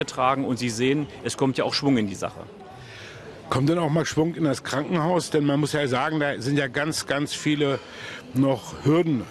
tragen und Sie sehen, es kommt ja auch Schwung in die Sache. Kommt denn auch mal Schwung in das Krankenhaus? Denn man muss ja sagen, da sind ja ganz, ganz viele noch Hürden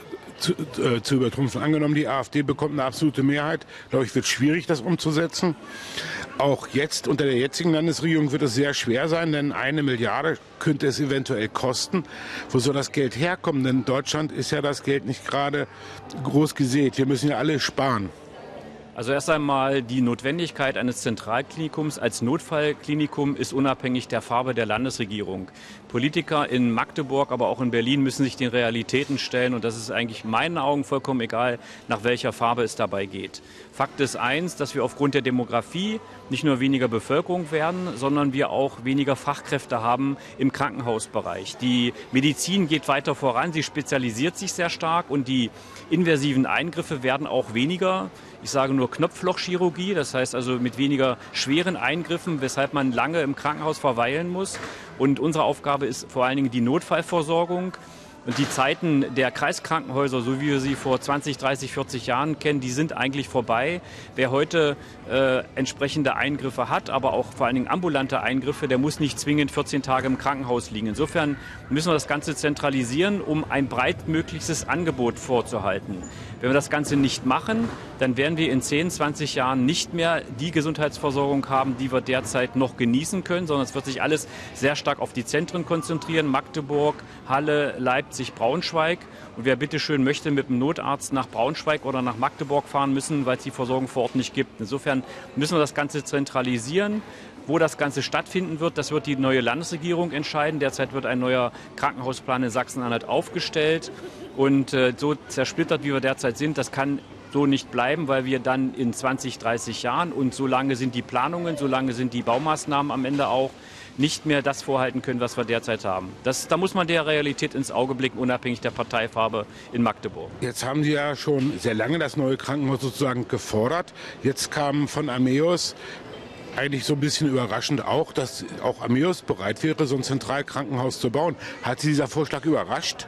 zu übertrumpfen. Angenommen, die AfD bekommt eine absolute Mehrheit. Glaube ich, wird schwierig, das umzusetzen. Auch jetzt unter der jetzigen Landesregierung wird es sehr schwer sein, denn 1 Milliarde könnte es eventuell kosten. Wo soll das Geld herkommen? Denn in Deutschland ist ja das Geld nicht gerade groß gesät. Wir müssen ja alle sparen. Also erst einmal die Notwendigkeit eines Zentralklinikums als Notfallklinikum ist unabhängig der Farbe der Landesregierung. Politiker in Magdeburg, aber auch in Berlin müssen sich den Realitäten stellen und das ist eigentlich in meinen Augen vollkommen egal, nach welcher Farbe es dabei geht. Fakt ist eins, dass wir aufgrund der Demografie nicht nur weniger Bevölkerung werden, sondern wir auch weniger Fachkräfte haben im Krankenhausbereich. Die Medizin geht weiter voran, sie spezialisiert sich sehr stark und die invasiven Eingriffe werden auch weniger. Ich sage nur Knopflochchirurgie, das heißt also mit weniger schweren Eingriffen, weshalb man lange im Krankenhaus verweilen muss. Und unsere Aufgabe ist vor allen Dingen die Notfallversorgung. Und die Zeiten der Kreiskrankenhäuser, so wie wir sie vor 20, 30, 40 Jahren kennen, die sind eigentlich vorbei. Wer heute entsprechende Eingriffe hat, aber auch vor allen Dingen ambulante Eingriffe, der muss nicht zwingend 14 Tage im Krankenhaus liegen. Insofern müssen wir das Ganze zentralisieren, um ein breitmögliches Angebot vorzuhalten. Wenn wir das Ganze nicht machen, dann werden wir in 10, 20 Jahren nicht mehr die Gesundheitsversorgung haben, die wir derzeit noch genießen können, sondern es wird sich alles sehr stark auf die Zentren konzentrieren. Magdeburg, Halle, Leipzig, Braunschweig. Und wer bitteschön möchte mit dem Notarzt nach Braunschweig oder nach Magdeburg fahren müssen, weil es die Versorgung vor Ort nicht gibt. Insofern müssen wir das Ganze zentralisieren. Wo das Ganze stattfinden wird, das wird die neue Landesregierung entscheiden. Derzeit wird ein neuer Krankenhausplan in Sachsen-Anhalt aufgestellt. Und so zersplittert, wie wir derzeit sind, das kann so nicht bleiben, weil wir dann in 20, 30 Jahren, und so lange sind die Planungen, so lange sind die Baumaßnahmen am Ende auch, nicht mehr das vorhalten können, was wir derzeit haben. Da muss man der Realität ins Auge blicken, unabhängig der Parteifarbe in Magdeburg. Jetzt haben Sie ja schon sehr lange das neue Krankenhaus sozusagen gefordert. Jetzt kam von Ameos eigentlich so ein bisschen überraschend auch, dass auch Ameos bereit wäre, so ein Zentralkrankenhaus zu bauen. Hat Sie dieser Vorschlag überrascht?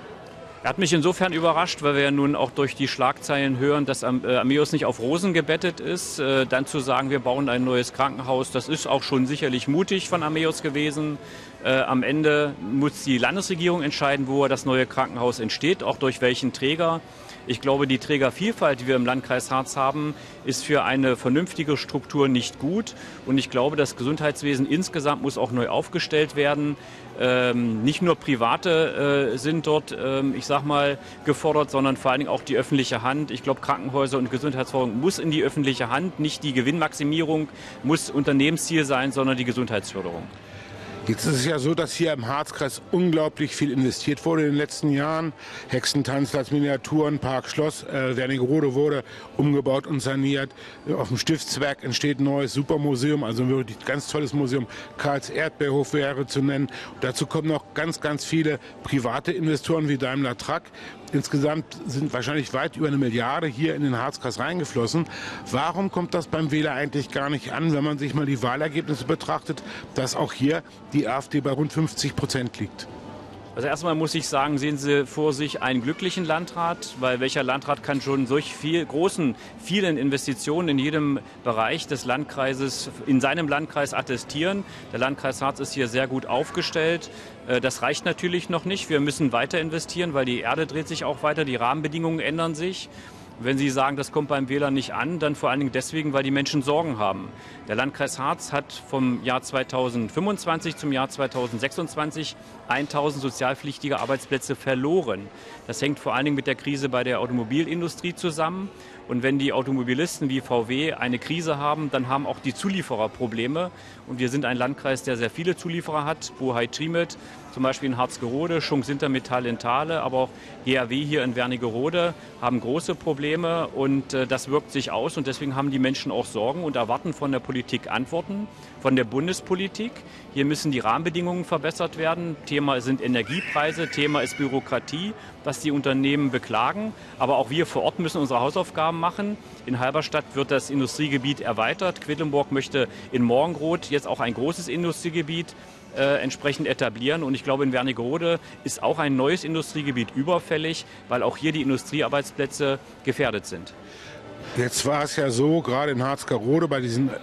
Er hat mich insofern überrascht, weil wir ja nun auch durch die Schlagzeilen hören, dass Ameos nicht auf Rosen gebettet ist. Dann zu sagen, wir bauen ein neues Krankenhaus, das ist auch schon sicherlich mutig von Ameos gewesen. Am Ende muss die Landesregierung entscheiden, wo das neue Krankenhaus entsteht, auch durch welchen Träger. Ich glaube, die Trägervielfalt, die wir im Landkreis Harz haben, ist für eine vernünftige Struktur nicht gut. Und ich glaube, das Gesundheitswesen insgesamt muss auch neu aufgestellt werden. Nicht nur Private sind dort, gefordert, sondern vor allen Dingen auch die öffentliche Hand. Ich glaube, Krankenhäuser und Gesundheitsversorgung muss in die öffentliche Hand. Nicht die Gewinnmaximierung muss Unternehmensziel sein, sondern die Gesundheitsförderung. Jetzt ist es ja so, dass hier im Harzkreis unglaublich viel investiert wurde in den letzten Jahren. Hexentanzplatz, Miniaturen, Park Schloss, Wernigerode wurde umgebaut und saniert. Auf dem Stiftswerk entsteht ein neues Supermuseum, also ein wirklich ganz tolles Museum. Karls Erdbeerhof wäre zu nennen. Und dazu kommen noch ganz, ganz viele private Investoren wie Daimler Truck. Insgesamt sind wahrscheinlich weit über 1 Milliarde hier in den Harzkreis reingeflossen. Warum kommt das beim Wähler eigentlich gar nicht an, wenn man sich mal die Wahlergebnisse betrachtet, dass auch hier die AfD bei rund 50% liegt? Also erstmal muss ich sagen, sehen Sie vor sich einen glücklichen Landrat, weil welcher Landrat kann schon solch vielen Investitionen in jedem Bereich des Landkreises, in seinem Landkreis attestieren. Der Landkreis Harz ist hier sehr gut aufgestellt. Das reicht natürlich noch nicht. Wir müssen weiter investieren, weil die Erde dreht sich auch weiter, die Rahmenbedingungen ändern sich. Wenn Sie sagen, das kommt beim Wähler nicht an, dann vor allen Dingen deswegen, weil die Menschen Sorgen haben. Der Landkreis Harz hat vom Jahr 2025 zum Jahr 2026 1000 sozialpflichtige Arbeitsplätze verloren. Das hängt vor allen Dingen mit der Krise bei der Automobilindustrie zusammen. Und wenn die Automobilisten wie VW eine Krise haben, dann haben auch die Zulieferer Probleme. Und wir sind ein Landkreis, der sehr viele Zulieferer hat. Bohai Trimet, zum Beispiel in Harzgerode, Schunk-Sintermetall in Thale, aber auch GAW hier in Wernigerode haben große Probleme. Und das wirkt sich aus. Und deswegen haben die Menschen auch Sorgen und erwarten von der Politik Antworten, von der Bundespolitik. Hier müssen die Rahmenbedingungen verbessert werden. Thema sind Energiepreise, Thema ist Bürokratie, was die Unternehmen beklagen. Aber auch wir vor Ort müssen unsere Hausaufgaben machen. In Halberstadt wird das Industriegebiet erweitert. Quedlinburg möchte in Morgenroth jetzt auch ein großes Industriegebiet entsprechend etablieren. Und ich glaube, in Wernigerode ist auch ein neues Industriegebiet überfällig, weil auch hier die Industriearbeitsplätze gefährdet sind. Jetzt war es ja so, gerade in Harzgerode bei diesen